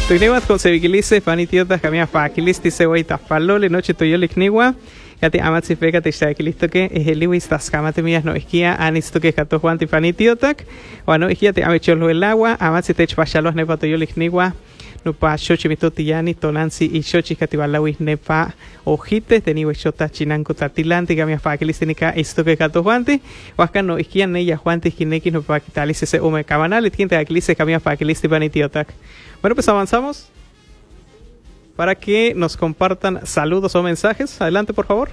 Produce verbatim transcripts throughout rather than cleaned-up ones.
Tuigniwa conseguilice panitiotas camia faquilisti sehueitas palole noche toyolikniwa. Yati amatsi pega te xtaquilisto que es el liwis tascamate mías no esquía anisto que cato juan tifanitiotac. Bueno, esquía te amecholo el agua, amatsi te chpachalos nepa toyolikniwa. No pa xochi mitotiyani tolansi y xochi catibalawis nepa ojites teniwe xota chinanco tatilanti camia faquilisti nica esto que cato juanti. Huasca no esquía neya juanti esquineki no pa quitalice se ume cabanal y tiente aquilice camia faquilisti panitiotac. Bueno, pues avanzamos para que nos compartan saludos o mensajes. Adelante, por favor.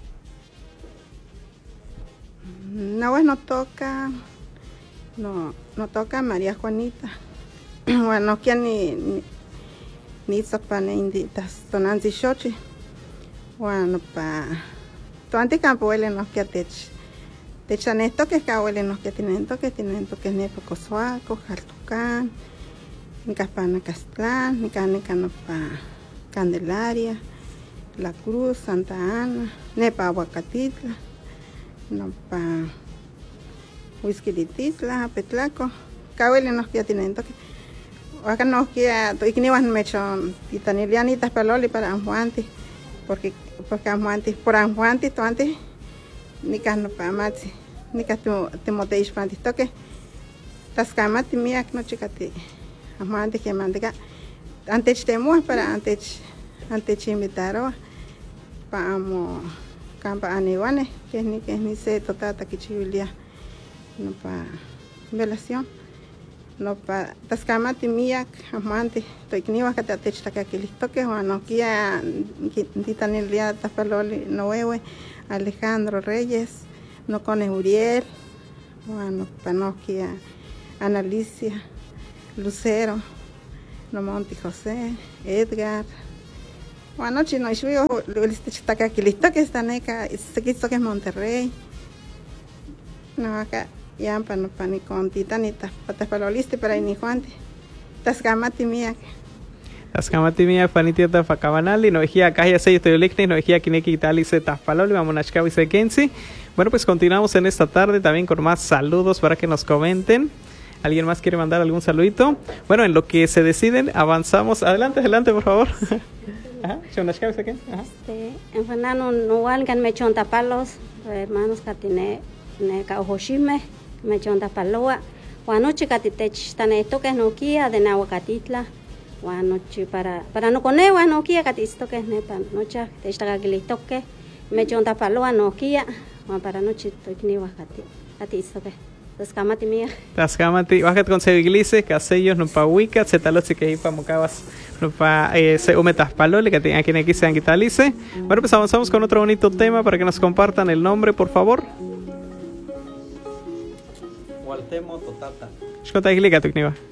No, pues no toca, no, no toca María Juanita. Bueno, no quiere ni ni ni sopane inditas tonanzi xochi. Bueno, pa tuanti campo ele no quiere tech. Techan esto que cahuele no quiere tienen esto que tienen esto que nepo cosuaco, jaltucán. Nicapana Castlán, Nicanica pa Candelaria, La Cruz, Santa Ana, Nepa Aguacatitla, no pa Huizquilititla, Petlaco, Cahuele nos queda tienen toque. Acá nos queda, y que ni van mechon, y tanilianitas paloli para Anjuanti, porque porque Anjuanti, por Anjuanti, tú antes, ni cano pa Matzi, ni cato Timoteish Panti toque, Tascamati mía, no chicati. Antes que mandiga antes temos para antes antes invitaron para amo campa aniwane que ni que ni se totata que chivilia no para velación no para tascamati mía amante estoy que ni va a catar techta que aquí listo que bueno kia titanilia tapaloli noewe Alejandro Reyes no con Uriel bueno para no kia Analicia Lucero, no Monte José, Edgar. Bueno, chino, yo veo el está aquí listo que está neca, se quiso que es Monterrey. No acá ya para no para ni con titanita, para para lo listo para ni Juante. Tascamati mía. Tascamati mía panitiota facabanali, no ejía acá ya se estoy electe, no ejía kineki itali se taspaloli, vamos a chcavi se kensi. Bueno, pues continuamos en esta tarde también con más saludos para que nos comenten. ¿Alguien más quiere mandar algún saludito? Bueno, en lo que se deciden, avanzamos. Adelante, adelante, por favor. Ajá, este, en Fernando no valgan me chonta palos, hermanos catine, ne caujoshime, me chonta paloa, guanoche catitech, tane toques no kia de nahuacatitla, guanoche para, para no conewa no kia catisto que es nepa, noche, te está toque, me chonta paloa no kia, para noche toquini guacati, catisto que. Tascamati mía. Tascamati, bajat con seviglice, casellos, no pa huica, zetalosi que ipa mocabas, no pa se umetas palole, que tiene aquí en aquí sean quitalice. Bueno, pues avanzamos con otro bonito tema para que nos compartan el nombre, por favor. Waltemo Totata. Shkota Iglica, tu kniva.